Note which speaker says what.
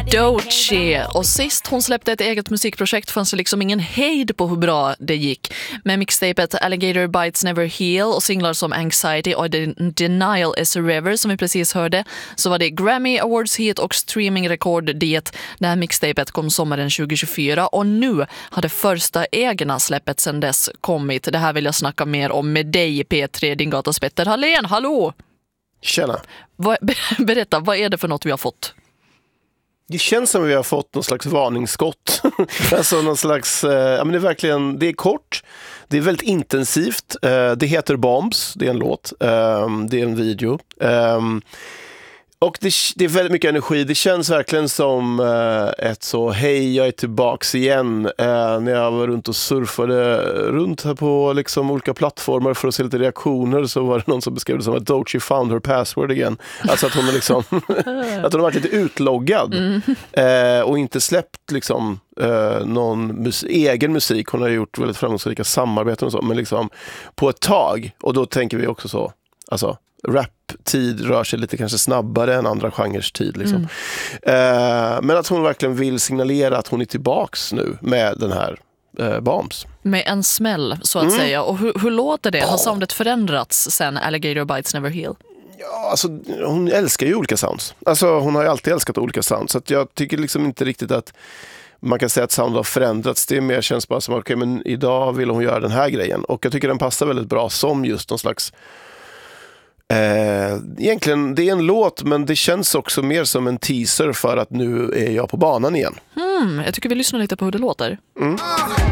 Speaker 1: Doechii. Och sist hon släppte ett eget musikprojekt fanns det liksom ingen hejd på hur bra det gick. Med mixtapet Alligator Bites Never Heal och singlar som Anxiety och Denial is a River som vi precis hörde, så var det Grammy Awards hit och streamingrekord dit. Det här mixtapet kom sommaren 2024 och nu har det första egna släppet sedan dess kommit. Det här vill jag snacka mer om med dig, P3, din gatas Petter Hallén. Hallå!
Speaker 2: Tjena.
Speaker 1: Berätta, vad är det för något vi har fått?
Speaker 2: Det känns som att vi har fått någon slags varningsskott. Alltså någon slags, ja men det är verkligen, det är kort, det är väldigt intensivt. Det heter Bombs, det är en låt, det är en video. Och det är väldigt mycket energi. Det känns verkligen som ett så, hej jag är tillbaks igen. När jag var runt och surfade runt här på liksom olika plattformar för att se lite reaktioner, så var det någon som beskrev det som att Doechii found her password again. Alltså att hon är liksom att hon har varit lite utloggad och inte släppt liksom någon egen musik. Hon har gjort väldigt framgångsrika samarbeten och så, men liksom på ett tag. Och då tänker vi också så, alltså rap-tid rör sig lite kanske snabbare än andra genres tid liksom. Men att hon verkligen vill signalera att hon är tillbaks nu med den här Bombs.
Speaker 1: Med en smäll så att säga. Och hur låter det? Har soundet förändrats sen Alligator Bites Never Heal?
Speaker 2: Ja, alltså hon älskar ju olika sounds. Alltså hon har ju alltid älskat olika sounds, så att jag tycker liksom inte riktigt att man kan säga att sound har förändrats. Det är mer, känns bara som okej, men idag vill hon göra den här grejen. Och jag tycker den passar väldigt bra som just någon slags egentligen, det är en låt, men det känns också mer som en teaser för att nu är jag på banan igen.
Speaker 1: Jag tycker vi lyssnar lite på hur det låter.